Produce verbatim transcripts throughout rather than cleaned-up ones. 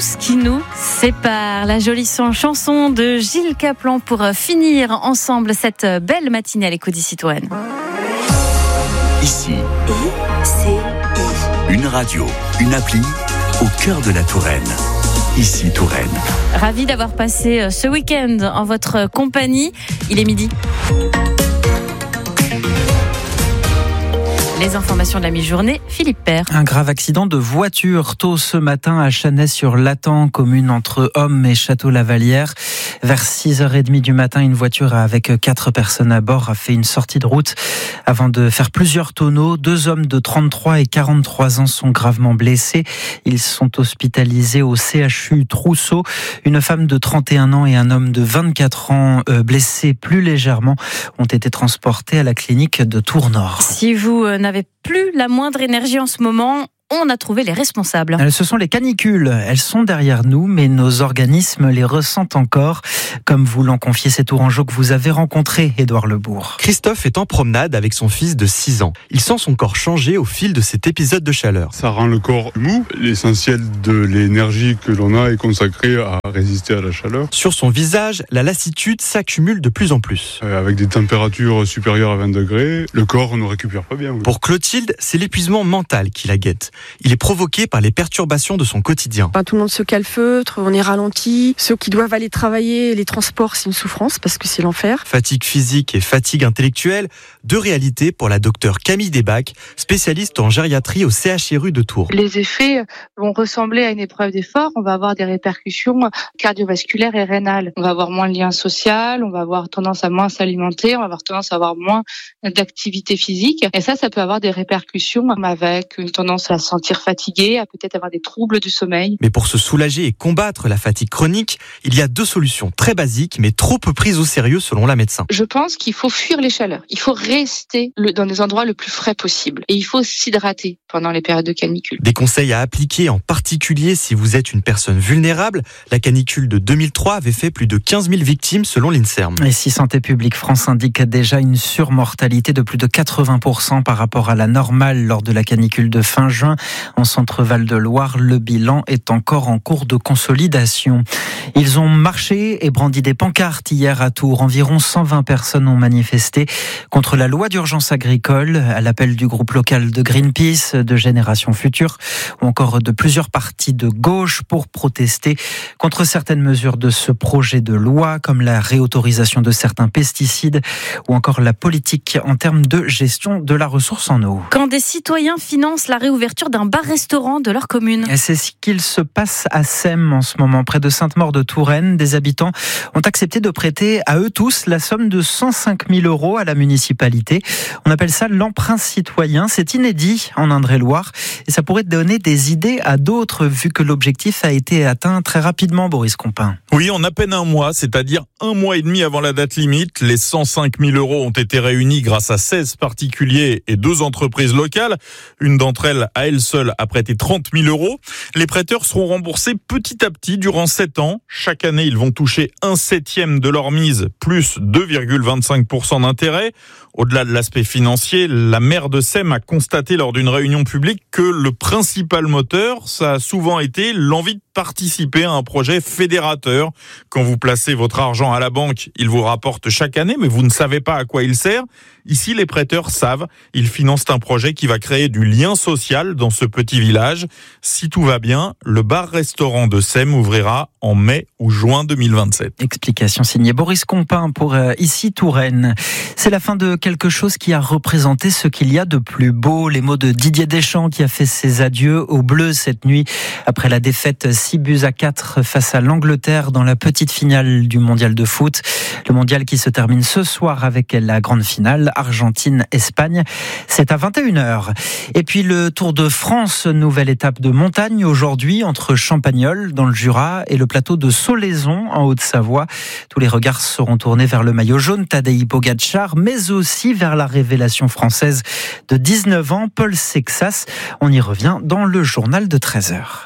ce qui nous sépare. La jolie chanson de Gilles Caplan pour finir ensemble cette belle matinée à l'écoute d'Ici Touraine. Ici, I, C, I. Une radio, une appli au cœur de la Touraine. Ici Touraine. Ravi d'avoir passé ce week-end en votre compagnie. Il est midi. Les informations de la mi-journée, Philippe Père. Un grave accident de voiture tôt ce matin à Chanay-sur-Latan, commune entre Homme et Château-Lavalière. Vers six heures trente du matin, une voiture avec quatre personnes à bord a fait une sortie de route avant de faire plusieurs tonneaux. Deux hommes de trente-trois et quarante-trois ans sont gravement blessés. Ils sont hospitalisés au C H U Trousseau. Une femme de trente et un ans et un homme de vingt-quatre ans euh, blessés plus légèrement ont été transportés à la clinique de Tours-Nord. Si vous n'avez plus la moindre énergie en ce moment, on a trouvé les responsables. Ce sont les canicules. Elles sont derrière nous, mais nos organismes les ressentent encore, comme vous l'en confiez ces Tourangeaux que vous avez rencontrés, Édouard Lebourg. Christophe est en promenade avec son fils de six ans. Il sent son corps changer au fil de cet épisode de chaleur. Ça rend le corps mou. L'essentiel de l'énergie que l'on a est consacré à résister à la chaleur. Sur son visage, la lassitude s'accumule de plus en plus. Euh, avec des températures supérieures à vingt degrés, le corps ne récupère pas bien. Oui. Pour Clotilde, c'est l'épuisement mental qui la guette. Il est provoqué par les perturbations de son quotidien. Enfin, tout le monde se calfeutre, on est ralenti. Ceux qui doivent aller travailler, les transports, c'est une souffrance parce que c'est l'enfer. Fatigue physique et fatigue intellectuelle, deux réalités pour la docteure Camille Desbacs, spécialiste en gériatrie au C H R U de Tours. Les effets vont ressembler à une épreuve d'effort. On va avoir des répercussions cardiovasculaires et rénales. On va avoir moins de lien social, on va avoir tendance à moins s'alimenter, on va avoir tendance à avoir moins d'activité physique. Et ça, ça peut avoir des répercussions avec une tendance à se sentir fatigué, à peut-être avoir des troubles du sommeil. Mais pour se soulager et combattre la fatigue chronique, il y a deux solutions très basiques, mais trop peu prises au sérieux selon la médecin. Je pense qu'il faut fuir les chaleurs. Il faut rester dans des endroits le plus frais possible. Et il faut s'hydrater pendant les périodes de canicule. Des conseils à appliquer, en particulier si vous êtes une personne vulnérable. La canicule de deux mille trois avait fait plus de quinze mille victimes selon l'INSERM. Et si Santé publique France indique déjà une surmortalité de plus de quatre-vingts pour cent par rapport à la normale lors de la canicule de fin juin, en Centre-Val de Loire, le bilan est encore en cours de consolidation. Ils ont marché et brandi des pancartes hier à Tours. Environ cent vingt personnes ont manifesté contre la loi d'urgence agricole, à l'appel du groupe local de Greenpeace, de Génération Future, ou encore de plusieurs partis de gauche pour protester contre certaines mesures de ce projet de loi, comme la réautorisation de certains pesticides ou encore la politique en termes de gestion de la ressource en eau. Quand des citoyens financent la réouverture d'un bar-restaurant de leur commune. Et c'est ce qu'il se passe à Sème en ce moment, près de Sainte-Maure-de-Touraine. Des habitants ont accepté de prêter à eux tous la somme de cent cinq mille euros à la municipalité. On appelle ça l'emprunt citoyen. C'est inédit en Indre-et-Loire et ça pourrait donner des idées à d'autres vu que l'objectif a été atteint très rapidement, Boris Compin. Oui, en à peine un mois, c'est-à-dire un mois et demi avant la date limite, les cent cinq mille euros ont été réunis grâce à seize particuliers et deux entreprises locales. Une d'entre elles, à elle seule, a prêté trente mille euros. Les prêteurs seront remboursés petit à petit durant sept ans. Chaque année, ils vont toucher un septième de leur mise, plus deux virgule vingt-cinq pour cent d'intérêt. Au-delà de l'aspect financier, la maire de Sème a constaté lors d'une réunion publique que le principal moteur, ça a souvent été l'envie de participer à un projet fédérateur. Quand vous placez votre argent à la banque, il vous rapporte chaque année, mais vous ne savez pas à quoi il sert. Ici, les prêteurs savent. Ils financent un projet qui va créer du lien social dans ce petit village. Si tout va bien, le bar-restaurant de Sème ouvrira en mai ou juin deux mille vingt-sept. Explication signée Boris Compin pour euh, Ici Touraine. C'est la fin de quelque chose qui a représenté ce qu'il y a de plus beau. Les mots de Didier Deschamps qui a fait ses adieux aux Bleus cette nuit après la défaite six buts à quatre face à l'Angleterre dans la petite finale du mondial de foot. Le mondial qui se termine ce soir avec la grande finale Argentine-Espagne. C'est à vingt et une heures. Et puis le Tour de France, nouvelle étape de montagne aujourd'hui entre Champagnole dans le Jura et le plateau de Solaison en Haute-Savoie. Tous les regards seront tournés vers le maillot jaune Tadej Pogačar, mais aussi vers la révélation française de dix-neuf ans, Paul Sexas. On y revient dans le journal de treize heures.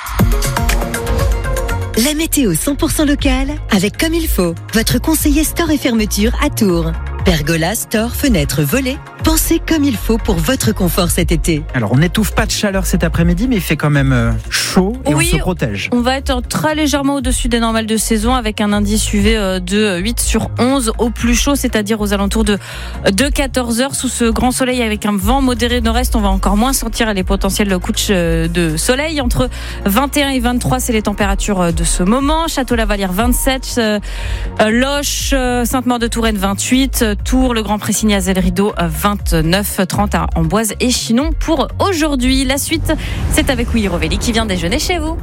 La météo cent pour cent locale avec Comme il faut, votre conseiller store et fermeture à Tours. Pergola, store, fenêtres, volets, Pensez comme il faut pour votre confort cet été. Alors, on n'étouffe pas de chaleur cet après-midi, mais il fait quand même euh, chaud et oui, on se protège. On va être très légèrement au-dessus des normales de saison avec un indice U V de huit sur onze au plus chaud, c'est-à-dire aux alentours de, de quatorze heures. Sous ce grand soleil avec un vent modéré nord-est, on va encore moins sentir les potentiels couches de soleil. Entre vingt et un et vingt-trois, c'est les températures de ce moment. Château-Lavalière vingt-sept, euh, Loches, euh, Sainte-Maure-de-Touraine vingt-huit, Tours, le Grand Pressigny, Azel-Rideau vingt-neuf, trente à Amboise et Chinon pour aujourd'hui. La suite, c'est avec Willy Rovelli qui vient déjeuner chez vous.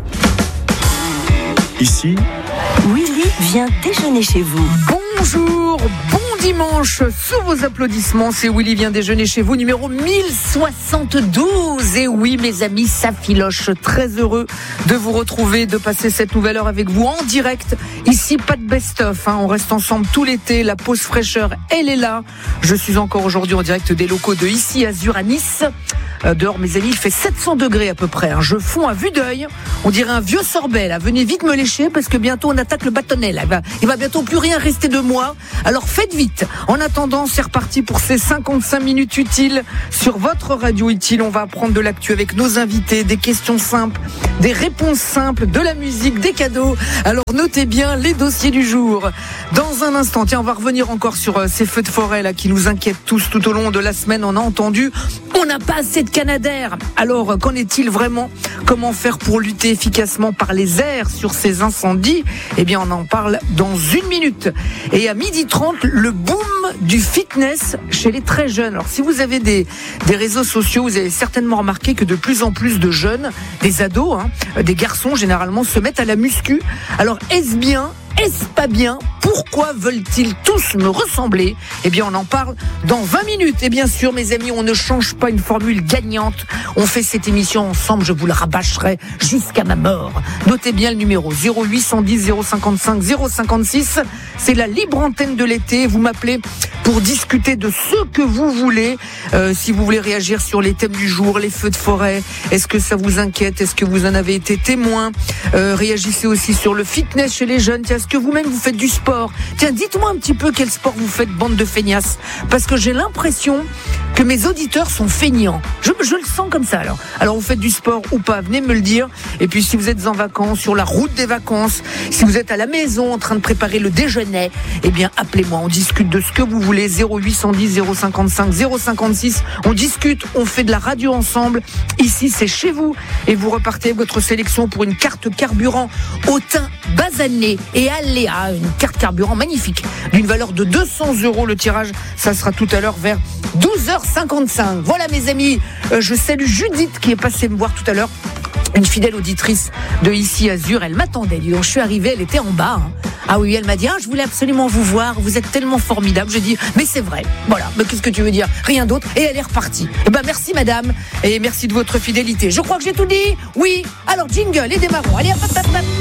Ici, Willy vient déjeuner chez vous. Bonjour, bon dimanche, sous vos applaudissements, c'est Willy vient déjeuner chez vous, numéro mille soixante-douze. Et oui, mes amis, ça filoche, très heureux de vous retrouver, de passer cette nouvelle heure avec vous en direct. Ici, pas de best-of, hein. On reste ensemble tout l'été, la pause fraîcheur, elle est là. Je suis encore aujourd'hui en direct des locaux de Ici Azur à Nice. Euh, dehors, mes amis, il fait sept cents degrés à peu près, hein. Je fonds à vue d'œil, on dirait un vieux sorbet, là. Venez vite me lécher parce que bientôt on attaque le bâtonnet, là. Il va, il va bientôt plus rien rester de moi. Alors faites vite. En attendant, c'est reparti pour ces cinquante-cinq minutes utiles sur votre radio utile. On va apprendre de l'actu avec nos invités, des questions simples, des réponses simples, de la musique, des cadeaux. Alors notez bien les dossiers du jour. Dans un instant, tiens, on va revenir encore sur euh, ces feux de forêt là qui nous inquiètent tous tout au long de la semaine. On a entendu, on n'a pas assez de canadair. Alors qu'en est-il vraiment? Comment faire pour lutter efficacement par les airs sur ces incendies? Eh bien, on en parle dans une minute. Et à midi trente, le boom du fitness chez les très jeunes. Alors si vous avez des, des réseaux sociaux, vous avez certainement remarqué que de plus en plus de jeunes, des ados, hein, des garçons généralement, se mettent à la muscu. Alors est-ce bien? Est-ce pas bien? Pourquoi veulent-ils tous me ressembler? Eh bien, on en parle dans vingt minutes. Et bien sûr, mes amis, on ne change pas une formule gagnante. On fait cette émission ensemble, je vous le rabâcherai jusqu'à ma mort. Notez bien le numéro zéro huit cent dix zéro cinquante-cinq zéro cinquante-six. C'est la libre antenne de l'été. Vous m'appelez pour discuter de ce que vous voulez. Euh, si vous voulez réagir sur les thèmes du jour, les feux de forêt, est-ce que ça vous inquiète? Est-ce que vous en avez été témoin? euh, Réagissez aussi sur le fitness chez les jeunes. Tiens, est-ce que vous-même vous faites du sport? Tiens, dites-moi un petit peu quel sport vous faites, bande de feignasses. Parce que j'ai l'impression que mes auditeurs sont feignants. Je, je le sens comme ça alors. Alors vous faites du sport ou pas? Venez me le dire. Et puis si vous êtes en vacances, sur la route des vacances, si vous êtes à la maison en train de préparer le déjeuner, eh bien appelez-moi. On discute de ce que vous voulez. zéro huit cent dix zéro cinquante-cinq zéro cinquante-six. On discute, on fait de la radio ensemble. Ici c'est chez vous. Et vous repartez avec votre sélection pour une carte carburant au thym basané et aléa. Une carte carburant magnifique d'une valeur de deux cents euros. Le tirage, ça sera tout à l'heure vers douze heures cinquante-cinq. Voilà mes amis, euh, je salue Judith qui est passée me voir tout à l'heure, une fidèle auditrice de Ici Azur. Elle m'attendait, dis donc, je suis arrivée, elle était en bas, hein. Ah oui, elle m'a dit, ah, je voulais absolument vous voir, vous êtes tellement formidable. Je dis, mais c'est vrai, voilà, mais qu'est-ce que tu veux dire? Rien d'autre. Et elle est repartie. Eh ben merci madame, et merci de votre fidélité. Je crois que j'ai tout dit. Oui, alors jingle et démarrons. Allez, hop, hop, hop, hop.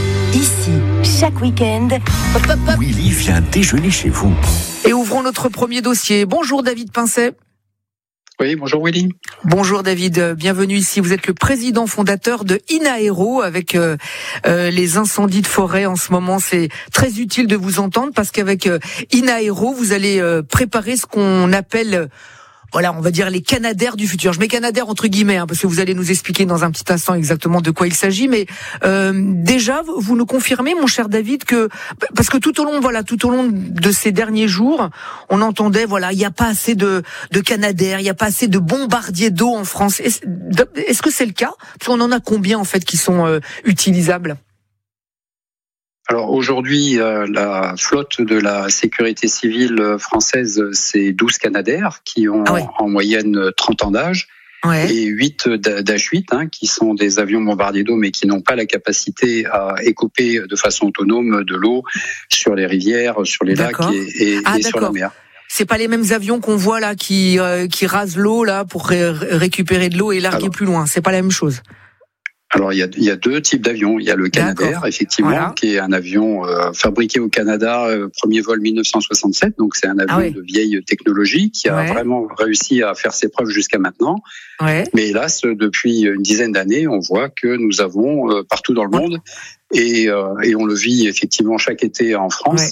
Ici, chaque week-end, Hop, hop, hop. Willy vient déjeuner chez vous. Et ouvrons notre premier dossier. Bonjour David Pincet. Oui, bonjour Willy. Bonjour David, bienvenue ici. Vous êtes le président fondateur de Inaero avec euh, euh, les incendies de forêt en ce moment. C'est très utile de vous entendre parce qu'avec euh, Inaero, vous allez euh, préparer ce qu'on appelle... Euh, Voilà, on va dire les canadaires du futur. Je mets canadaires entre guillemets, hein, parce que vous allez nous expliquer dans un petit instant exactement de quoi il s'agit. Mais euh, déjà, vous nous confirmez, mon cher David, que parce que tout au long, voilà, tout au long de ces derniers jours, on entendait, voilà, il n'y a pas assez de, de canadaires, il n'y a pas assez de bombardiers d'eau en France. Est-ce, est-ce que c'est le cas? Parce qu'on en a combien en fait qui sont euh, utilisables? Alors aujourd'hui, euh, la flotte de la sécurité civile française, c'est douze canadaires qui ont ah ouais. en moyenne trente ans d'âge. Ouais. Et huit d'H huit, hein, qui sont des avions bombardiers d'eau, mais qui n'ont pas la capacité à écoper de façon autonome de l'eau sur les rivières, sur les d'accord. lacs et, et, ah, et sur la mer. C'est pas les mêmes avions qu'on voit là qui euh, qui rasent l'eau là pour ré- récupérer de l'eau et larguer Alors, plus loin. C'est pas la même chose. Alors il y a, il y a deux types d'avions. Il y a le Canadair, D'accord. effectivement, voilà. qui est un avion euh, fabriqué au Canada, euh, premier vol dix-neuf cent soixante-sept. Donc c'est un avion ah ouais. de vieille technologie qui a ouais. vraiment réussi à faire ses preuves jusqu'à maintenant. Ouais. Mais hélas, depuis une dizaine d'années, on voit que nous avons euh, partout dans le monde, et, euh, et on le vit effectivement chaque été en France,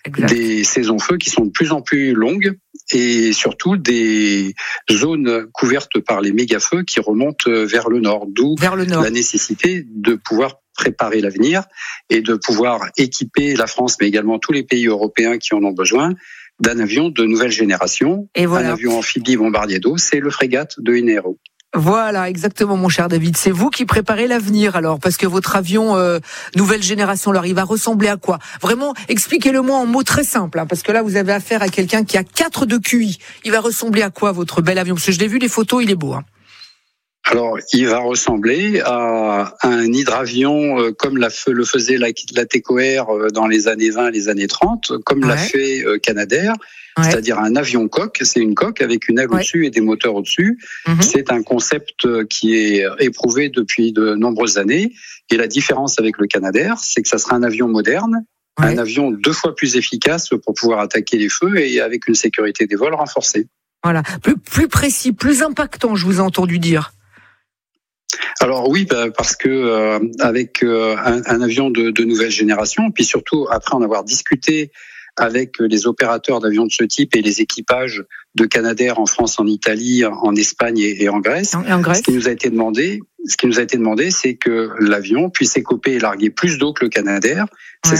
exact. Des saisons feu qui sont de plus en plus longues et surtout des zones couvertes par les méga-feux qui remontent vers le nord, d'où vers le nord. La nécessité de pouvoir préparer l'avenir et de pouvoir équiper la France, mais également tous les pays européens qui en ont besoin, d'un avion de nouvelle génération, et voilà. Un avion amphibie bombardier d'eau, c'est le frégate de N R O. Voilà, exactement, mon cher David. C'est vous qui préparez l'avenir, alors, parce que votre avion euh, nouvelle génération, alors, il va ressembler à quoi? Vraiment, expliquez-le-moi en mots très simples, hein, parce que là, vous avez affaire à quelqu'un qui a quatre de Q I. Il va ressembler à quoi, votre bel avion? Parce que je l'ai vu, les photos, il est beau. Hein. Alors, il va ressembler à un hydravion euh, comme la, le faisait la, la TECOR euh, dans les années vingt, les années trente, comme ouais. l'a fait euh, Canadair, ouais. c'est-à-dire un avion coque. C'est une coque avec une aile ouais. au-dessus et des moteurs au-dessus. Mm-hmm. C'est un concept qui est éprouvé depuis de nombreuses années. Et la différence avec le Canadair, c'est que ça sera un avion moderne, ouais. un avion deux fois plus efficace pour pouvoir attaquer les feux et avec une sécurité des vols renforcée. Voilà, plus, plus précis, plus impactant, je vous ai entendu dire. Alors oui, bah, parce que euh, avec euh, un, un avion de, de nouvelle génération, puis surtout après en avoir discuté avec les opérateurs d'avions de ce type et les équipages de Canadair en France, en Italie, en Espagne et, et en Grèce, en, en Grèce. Ce qui nous a été demandé, ce qui nous a été demandé, c'est que l'avion puisse écoper et larguer plus d'eau que le Canadair. Ouais. C'est